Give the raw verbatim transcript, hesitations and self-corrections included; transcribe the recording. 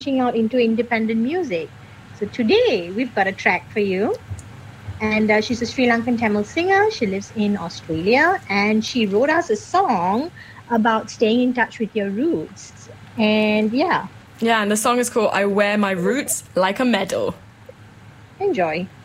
branching out into independent music. So today we've got a track for you. And uh, she's a Sri Lankan Tamil singer. She lives in Australia. And she wrote us a song about staying in touch with your roots. And yeah. Yeah, and the song is called I Wear My Roots Like a Medal. Enjoy.